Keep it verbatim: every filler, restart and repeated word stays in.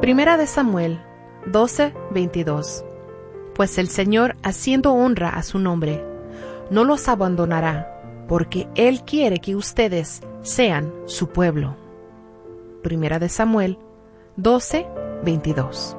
Primera de Samuel doce, veintidós. Pues el Señor, haciendo honra a su nombre, no los abandonará, porque Él quiere que ustedes sean su pueblo. Primera de Samuel doce, veintidós.